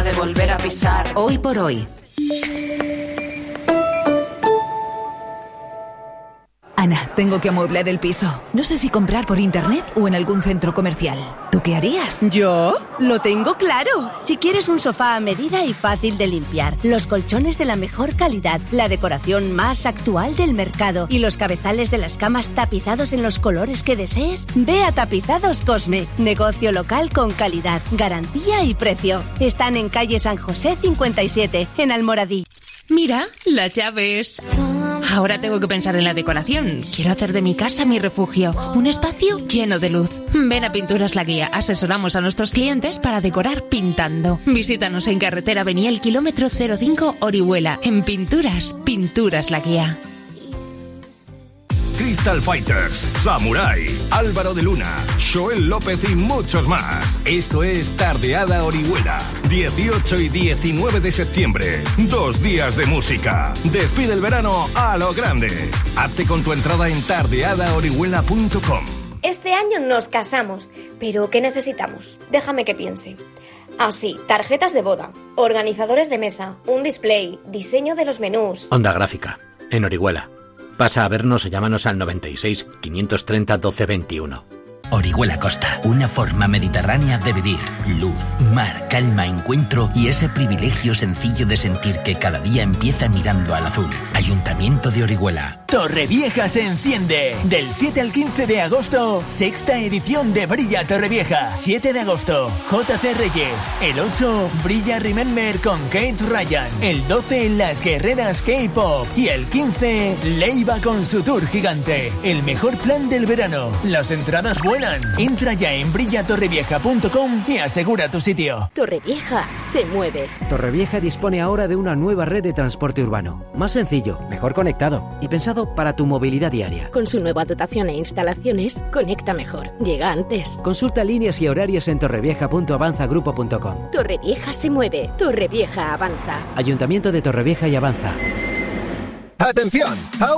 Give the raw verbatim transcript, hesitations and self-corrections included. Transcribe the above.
de volver a pisar. Hoy por hoy. Ana, tengo que amueblar el piso. No sé si comprar por internet o en algún centro comercial. ¿Tú qué harías? ¿Yo? Lo tengo claro. Si quieres un sofá a medida y fácil de limpiar, los colchones de la mejor calidad, la decoración más actual del mercado y los cabezales de las camas tapizados en los colores que desees, ve a Tapizados Cosme. Negocio local con calidad, garantía y precio. Están en calle San José cincuenta y siete, en Almoradí. Mira, las llaves. Ahora tengo que pensar en la decoración. Quiero hacer de mi casa mi refugio, un espacio lleno de luz. Ven a Pinturas La Guía. Asesoramos a nuestros clientes para decorar pintando. Visítanos en carretera Beniel, kilómetro cero cinco, Orihuela. En Pinturas, Pinturas La Guía. Crystal Fighters, Samurai, Álvaro de Luna, Joel López y muchos más. Esto es Tardeada Orihuela, dieciocho y diecinueve de septiembre. Dos días de música. Despide el verano a lo grande. Hazte con tu entrada en tardeada orihuela punto com. Este año nos casamos, pero ¿qué necesitamos? Déjame que piense. Ah, sí, tarjetas de boda, organizadores de mesa, un display, diseño de los menús. Onda Gráfica, en Orihuela. Pasa a vernos o llámanos al noventa y seis, quinientos treinta, doce veintiuno. Orihuela Costa, una forma mediterránea de vivir. Luz, mar, calma, encuentro y ese privilegio sencillo de sentir que cada día empieza mirando al azul. Ayuntamiento de Orihuela. Torrevieja se enciende. Del siete al quince de agosto, sexta edición de Brilla Torrevieja. siete de agosto, J C Reyes. El ocho, Brilla Remember con Kate Ryan. El doce, Las Guerreras K-Pop. Y el quince, Leiva con su tour gigante. El mejor plan del verano. Las entradas vuelan. Entra ya en brilla torrevieja punto com y asegura tu sitio. Torrevieja se mueve. Torrevieja dispone ahora de una nueva red de transporte urbano. Más sencillo, mejor conectado y pensado para tu movilidad diaria. Con su nueva dotación e instalaciones, conecta mejor. Llega antes. Consulta líneas y horarios en torrevieja punto avanza grupo punto com. Torrevieja se mueve. Torrevieja avanza. Ayuntamiento de Torrevieja y Avanza. ¡Atención!